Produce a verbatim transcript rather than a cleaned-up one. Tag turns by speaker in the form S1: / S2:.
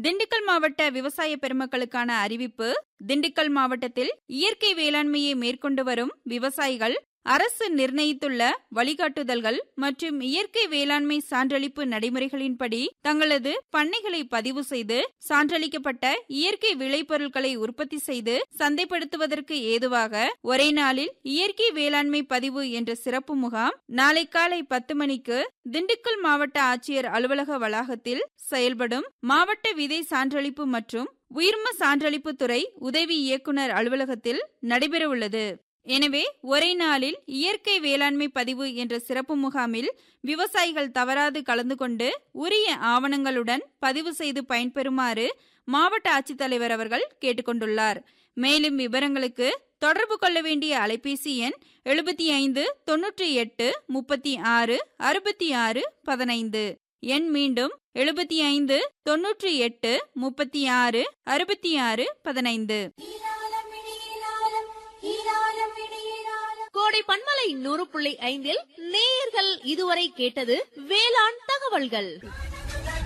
S1: திண்டுக்கல் மாவட்ட விவசாய பெருமக்களுக்கான அறிவிப்பு. திண்டுக்கல் மாவட்டத்தில் இயற்கை வேளாண்மையை மேற்கொண்டு வரும் விவசாயிகள் அரசு நிர்ணயித்துள்ள வழிகாட்டுதல்கள் மற்றும் இயற்கை வேளாண்மை சான்றளிப்பு நடைமுறைகளின்படி தங்களது பண்ணைகளை பதிவு செய்து சான்றளிக்கப்பட்ட இயற்கை விளைபொருட்களை உற்பத்தி செய்து சந்தைப்படுத்துவதற்கு ஏதுவாக ஒரே நாளில் இயற்கை வேளாண்மை பதிவு என்ற சிறப்பு முகாம் நாளை காலை பத்து மணிக்கு திண்டுக்கல் மாவட்ட ஆட்சியர் அலுவலக வளாகத்தில் செயல்படும் மாவட்ட விதை சான்றளிப்பு மற்றும் உயிர்ம சான்றளிப்பு துறை உதவி இயக்குனர் அலுவலகத்தில் நடைபெறவுள்ளது. எனவே ஒரே நாளில் இயற்கை வேளாண்மை பதிவு என்ற சிறப்பு முகாமில் விவசாயிகள் தவறாது கலந்து கொண்டு உரிய ஆவணங்களுடன் பதிவு செய்து பயன்பெறுமாறு மாவட்ட ஆட்சித்தலைவர் அவர்கள் கேட்டுக்கொண்டுள்ளார். மேலும் விவரங்களுக்கு தொடர்பு கொள்ள வேண்டிய அலைபேசி எண் எழுபத்தி ஐந்து தொன்னூற்றி எட்டு முப்பத்தி ஆறு அறுபத்தி ஆறு பதினைந்து. எண் மீண்டும் எழுபத்தி ஐந்து தொன்னூற்றி எட்டு முப்பத்தி ஆறு அறுபத்தி ஆறு பதினைந்து.
S2: கோடை பண்பலை நூறு புள்ளி ஐந்தில் நேயர்கள் இதுவரை கேட்டது வேளாண் தகவல்கள்.